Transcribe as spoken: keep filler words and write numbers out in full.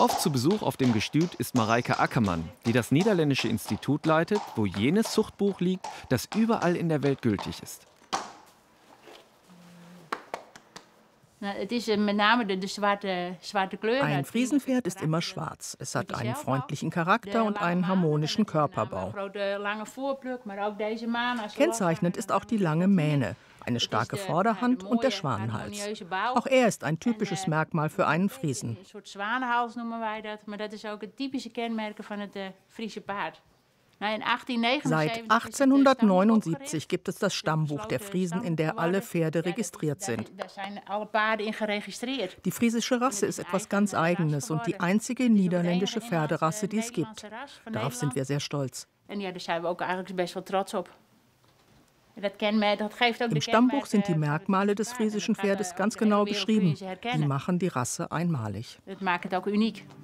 Oft zu Besuch auf dem Gestüt ist Mareike Ackermann, die das niederländische Institut leitet, wo jenes Zuchtbuch liegt, das überall in der Welt gültig ist. Ein Friesenpferd ist immer schwarz. Es hat einen freundlichen Charakter und einen harmonischen Körperbau. Kennzeichnend ist auch die lange Mähne, eine starke Vorderhand und der Schwanenhals. Auch er ist ein typisches Merkmal für einen Friesen. Seit achtzehnhundertneunundsiebzig gibt es das Stammbuch der Friesen, in der alle Pferde registriert sind. Die friesische Rasse ist etwas ganz Eigenes und die einzige niederländische Pferderasse, die es gibt. Darauf sind wir sehr stolz. Im Stammbuch sind die Merkmale des friesischen Pferdes ganz genau beschrieben. Die machen die Rasse einmalig. Das maakt het ook uniek.